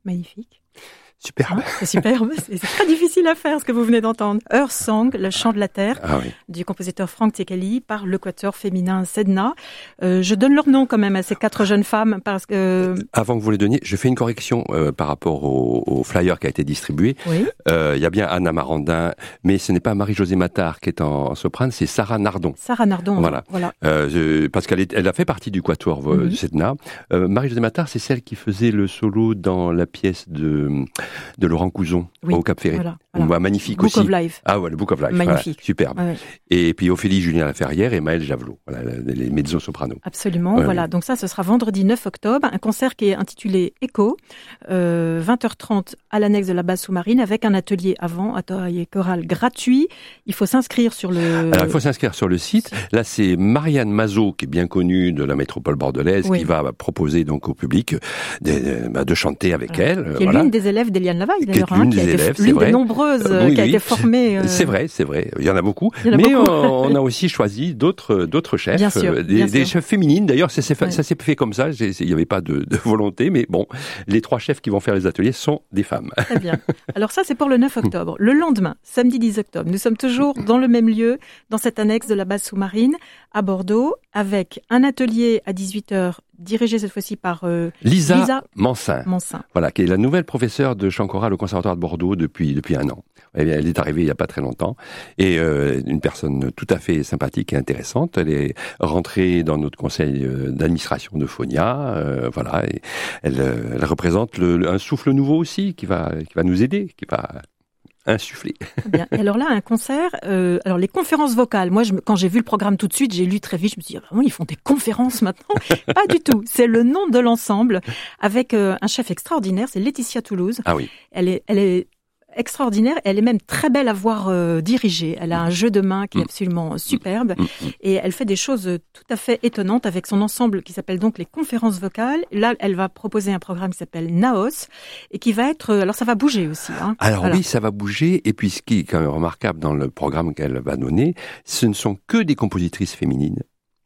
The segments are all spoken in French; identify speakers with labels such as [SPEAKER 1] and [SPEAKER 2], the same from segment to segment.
[SPEAKER 1] Magnifique.
[SPEAKER 2] Superbe.
[SPEAKER 1] C'est superbe, c'est très difficile à faire ce que vous venez d'entendre. Earth Song, le chant de la terre, du compositeur Frank Tiekeli par le quatuor féminin Sedna. Je donne leur nom quand même à ces 4 jeunes femmes parce que...
[SPEAKER 2] Avant que vous les donniez, je fais une correction par rapport au flyer qui a été distribué.
[SPEAKER 1] Oui.
[SPEAKER 2] Il y a bien Anna Marandin, mais ce n'est pas Marie-Josée Mattard qui est en soprane, c'est Sarah Nardon.
[SPEAKER 1] Sarah Nardon,
[SPEAKER 2] voilà. Parce qu'elle a fait partie du quatuor Sedna. Marie-Josée Mattard, c'est celle qui faisait le solo dans la pièce de Laurent Couzon au Cap Ferré. Voilà. Magnifique
[SPEAKER 1] Book
[SPEAKER 2] aussi.
[SPEAKER 1] of Life.
[SPEAKER 2] Ah ouais, le Book of Life.
[SPEAKER 1] Magnifique.
[SPEAKER 2] Voilà, superbe. Ouais. Et puis Ophélie Julien Laferrière et Maëlle Javelot, voilà, les mezzo-sopranos.
[SPEAKER 1] Absolument, voilà. Donc ça, ce sera vendredi 9 octobre, un concert qui est intitulé Echo, 20h30 à l'annexe de la base sous-marine avec un atelier choral gratuit. Il faut s'inscrire sur le...
[SPEAKER 2] Alors, il faut s'inscrire sur le site. Là, c'est Marianne Mazot, qui est bien connue de la métropole bordelaise, qui va proposer donc au public de chanter avec elle.
[SPEAKER 1] Qui est l'une des élèves d'Eliane Lavaille, d'ailleurs.
[SPEAKER 2] Qui est l'une des élèves, c'est vrai.
[SPEAKER 1] L'une des nombreuses qui a été formée.
[SPEAKER 2] C'est vrai. Il y en a beaucoup. Mais on a aussi choisi d'autres chefs.
[SPEAKER 1] Bien sûr,
[SPEAKER 2] des chefs féminines. D'ailleurs, ça s'est fait comme ça. Il n'y avait pas de volonté. Mais bon, les 3 chefs qui vont faire les ateliers sont des femmes.
[SPEAKER 1] Très bien. Alors ça, c'est pour le 9 octobre. Le lendemain, samedi 10 octobre, nous sommes toujours dans le même lieu, dans cette annexe de la base sous-marine, à Bordeaux, avec un atelier à 18h, dirigé cette fois-ci par
[SPEAKER 2] Lisa Mansin.
[SPEAKER 1] Voilà,
[SPEAKER 2] qui est la nouvelle professeure de chant choral au Conservatoire de Bordeaux depuis 1 an. Elle est arrivée il n'y a pas très longtemps. Et une personne tout à fait sympathique et intéressante. Elle est rentrée dans notre conseil d'administration de Phonia. Voilà, et elle représente un souffle nouveau aussi qui va nous aider, qui va insuffler.
[SPEAKER 1] Bien. Et alors là, un concert, alors les conférences vocales, moi quand j'ai vu le programme tout de suite, j'ai lu très vite, je me suis dit, vraiment, ils font des conférences maintenant? Pas du tout. C'est le nom de l'ensemble avec un chef extraordinaire, c'est Laetitia Toulouse.
[SPEAKER 2] Ah oui.
[SPEAKER 1] Elle est extraordinaire, elle est même très belle à voir diriger. Elle a un jeu de main qui est absolument superbe et elle fait des choses tout à fait étonnantes avec son ensemble qui s'appelle donc les conférences vocales. Là, elle va proposer un programme qui s'appelle Naos et qui va être... alors ça va bouger aussi.
[SPEAKER 2] Alors oui, ça va bouger et puis ce qui est quand même remarquable dans le programme qu'elle va donner, ce ne sont que des compositrices féminines.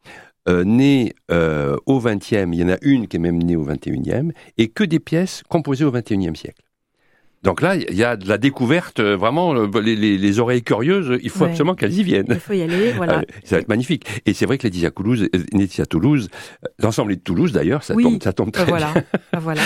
[SPEAKER 2] Nées au XXe, il y en a une qui est même née au XXIe, et que des pièces composées au XXIe siècle. Donc là, il y a de la découverte, vraiment, les oreilles curieuses, il faut absolument qu'elles y viennent.
[SPEAKER 1] Il faut y aller, voilà.
[SPEAKER 2] Ça va être magnifique. Et c'est vrai que Laetitia Toulouse, l'ensemble est de Toulouse d'ailleurs, ça tombe très bien.
[SPEAKER 1] Voilà.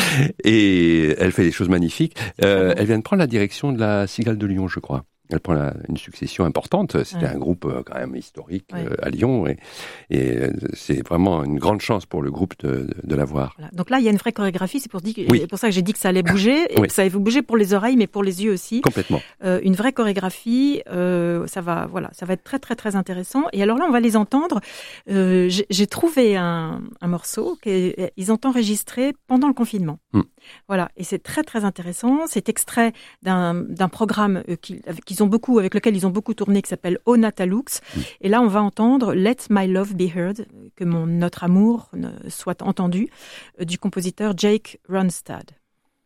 [SPEAKER 2] Et elle fait des choses magnifiques. Elle vient de prendre la direction de la Cigale de Lyon, je crois. Elle prend une succession importante. C'était un groupe quand même historique à Lyon. Et c'est vraiment une grande chance pour le groupe de la voir. Voilà.
[SPEAKER 1] Donc là, il y a une vraie chorégraphie. C'est pour ça que j'ai dit que ça allait bouger. Et ça allait bouger pour les oreilles, mais pour les yeux aussi.
[SPEAKER 2] Complètement.
[SPEAKER 1] Une vraie chorégraphie. Ça va être très, très, très intéressant. Et alors là, on va les entendre. J'ai trouvé un morceau qu'ils ont enregistré pendant le confinement. Voilà. Et c'est très, très intéressant. C'est extrait d'un programme avec lequel ils ont beaucoup tourné, qui s'appelle O Natalux. Et là, on va entendre Let My Love Be Heard, que notre amour soit entendu, du compositeur Jake Ronstadt.